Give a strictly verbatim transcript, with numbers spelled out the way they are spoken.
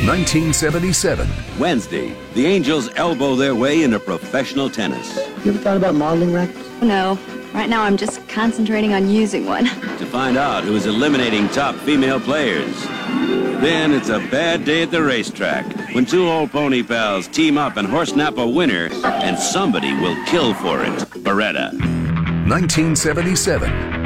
nineteen seventy-seven. Wednesday, the Angels elbow their way into professional tennis. You ever thought about modeling, Rex? No. Right now I'm just concentrating on using one. To find out who is eliminating top female players. Then it's a bad day at the racetrack when two old pony pals team up and horse-nap a winner, and somebody will kill for it. Beretta. nineteen seventy-seven.